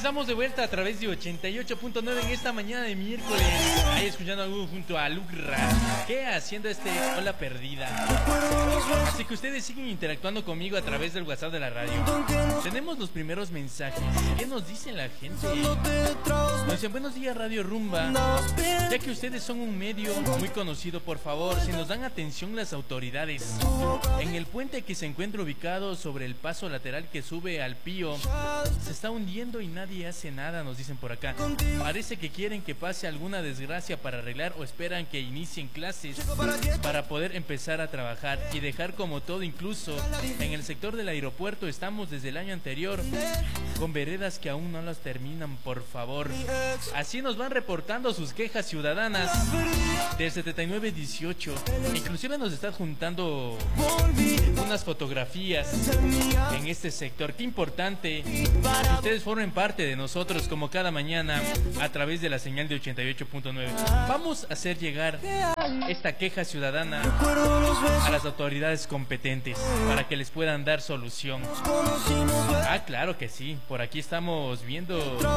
estamos de vuelta a través de 88.9 en esta mañana de miércoles. Ahí escuchando algo junto a Lucra. ¿Qué haciendo Hola Perdida? Así que ustedes siguen interactuando conmigo a través del WhatsApp de la radio. Tenemos los primeros mensajes. ¿Qué nos dice la gente? Nos dicen, buenos días Radio Rumba. Ya que ustedes son un medio muy conocido, por favor, si nos dan atención las autoridades. En el puente que se encuentra ubicado sobre el paso lateral que sube al Pío, se está hundiendo y nadie hace nada, nos dicen por acá. Parece que quieren que pase alguna desgracia para arreglar o esperan que inicien clases para poder empezar a trabajar y dejar como todo. Incluso en el sector del aeropuerto estamos desde el año anterior con veredas que aún no las terminan, por favor. Así nos van reportando sus quejas ciudadanas del 7918. Inclusive nos están juntando unas fotografías en este sector. Qué importante que ustedes formen parte de nosotros como cada mañana a través de la señal de 88.9. Vamos a hacer llegar esta queja ciudadana a las autoridades competentes para que les puedan dar solución. Ah, claro que sí. Por aquí estamos viendo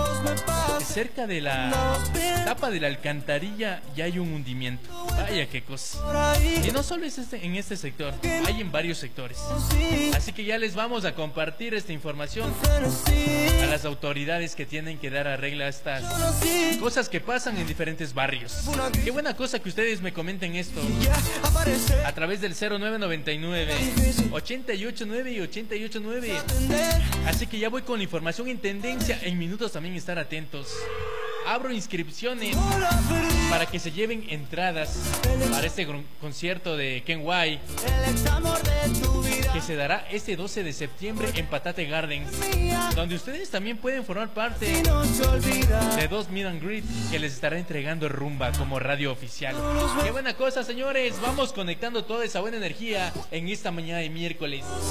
cerca de la tapa de la alcantarilla ya hay un hundimiento. Vaya qué cosa. Y no solo es en este sector, hay en varios sectores. Así que ya les vamos a compartir esta información a las autoridades que tienen que dar arreglo a estas cosas que pasan en diferentes barrios. Qué buena cosa que ustedes me comenten esto a través del 0999 889 y 889. Así que ya voy con la información en tendencia. En minutos también estar atentos. Abro inscripciones para que se lleven entradas para este concierto de Ken White que se dará este 12 de septiembre en Patate Gardens, donde ustedes también pueden formar parte de 2 Meet and Greet que les estará entregando Rumba como radio oficial. Qué buena cosa, señores. Vamos conectando toda esa buena energía en esta mañana de miércoles.